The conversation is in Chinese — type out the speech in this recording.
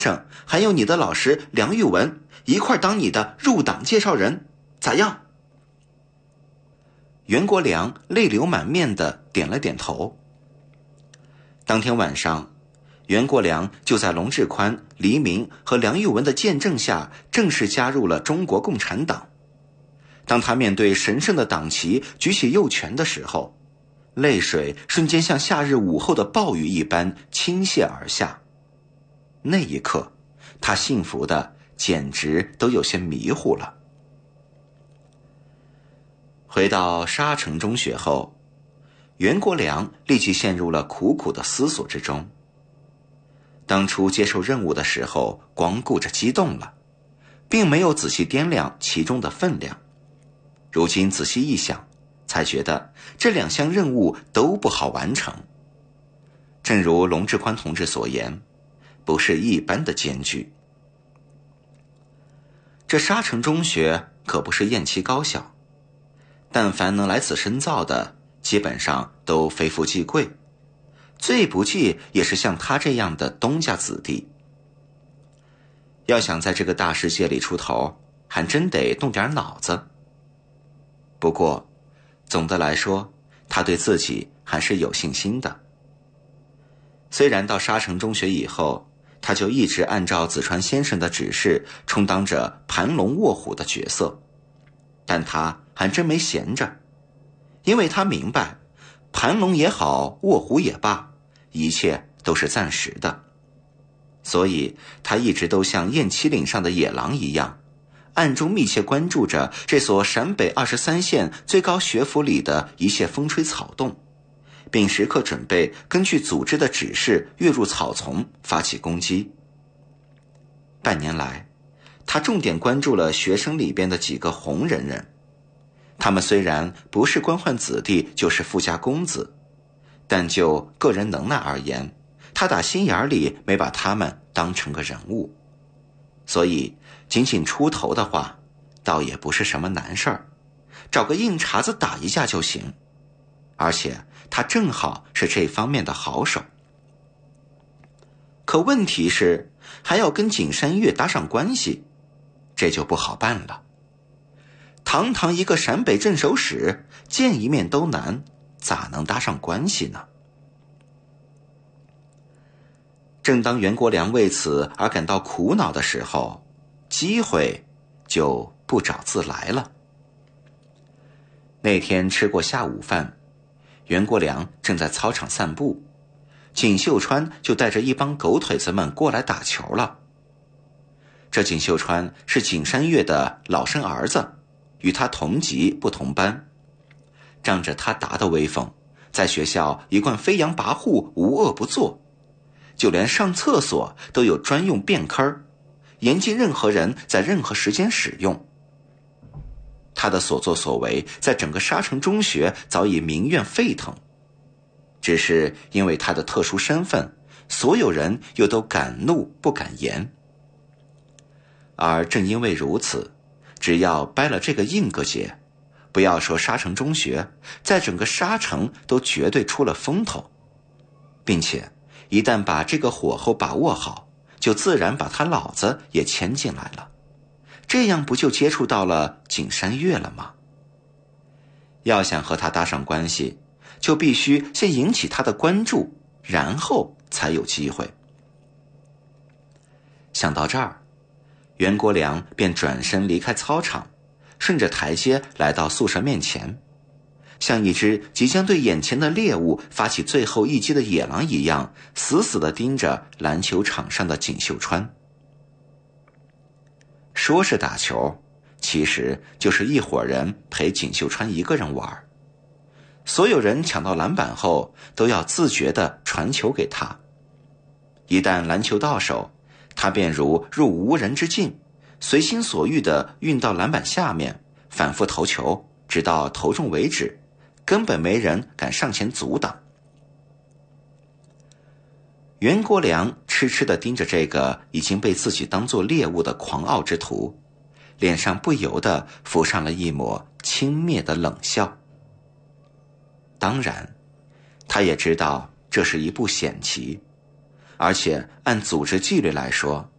生还有你的老师梁玉文一块当你的入党介绍人，咋样？”袁国良泪流满面地点了点头。当天晚上，袁国良就在龙志宽、黎明和梁玉文的见证下正式加入了中国共产党。当他面对神圣的党旗举起右拳的时候，泪水瞬间像夏日午后的暴雨一般倾泻而下。那一刻，他幸福的简直都有些迷糊了。回到沙城中学后，袁国良立即陷入了苦苦的思索之中。当初接受任务的时候光顾着激动了，并没有仔细掂量其中的分量。如今仔细一想，才觉得这两项任务都不好完成。正如龙志宽同志所言，不是一般的艰巨。这沙城中学可不是燕齐高校，但凡能来此深造的，基本上都非富即贵，最不济也是像他这样的东家子弟。要想在这个大世界里出头，还真得动点脑子。不过总的来说，他对自己还是有信心的。虽然到沙城中学以后，他就一直按照子传先生的指示充当着盘龙卧虎的角色，但他还真没闲着，因为他明白，盘龙也好，卧虎也罢，一切都是暂时的。所以他一直都像雁栖岭上的野狼一样，暗中密切关注着这所陕北23县最高学府里的一切风吹草动，并时刻准备根据组织的指示跃入草丛，发起攻击。半年来，他重点关注了学生里边的几个红人人。他们虽然不是官宦子弟，就是富家公子，但就个人能耐而言，他打心眼里没把他们当成个人物。所以仅仅出头的话，倒也不是什么难事儿，找个硬茬子打一架就行。而且他正好是这方面的好手。可问题是，还要跟景山月搭上关系，这就不好办了。堂堂一个陕北镇守使，见一面都难，咋能搭上关系呢？正当袁国良为此而感到苦恼的时候，机会就不找自来了。那天吃过下午饭，袁国良正在操场散步，锦绣川就带着一帮狗腿子们过来打球了。这锦绣川是景山月的老生儿子，与他同级不同班，仗着他达的威风，在学校一贯飞扬跋扈，无恶不作，就连上厕所都有专用便坑，严禁任何人在任何时间使用。他的所作所为在整个沙城中学早已民怨沸腾，只是因为他的特殊身份，所有人又都敢怒不敢言。而正因为如此，只要掰了这个硬个结，不要说沙城中学，在整个沙城都绝对出了风头，并且一旦把这个火候把握好，就自然把他老子也牵进来了。这样不就接触到了景山月了吗？要想和他搭上关系，就必须先引起他的关注，然后才有机会。想到这儿，袁国良便转身离开操场，顺着台阶来到宿舍面前，像一只即将对眼前的猎物发起最后一击的野狼一样，死死地盯着篮球场上的锦绣川。说是打球，其实就是一伙人陪锦绣川一个人玩。所有人抢到篮板后，都要自觉地传球给他。一旦篮球到手，他便如入无人之境，随心所欲地运到篮板下面，反复投球，直到投中为止，根本没人敢上前阻挡。袁国良痴痴地盯着这个已经被自己当作猎物的狂傲之徒，脸上不由得浮上了一抹轻蔑的冷笑。当然，他也知道这是一步险棋，而且按组织纪律来说，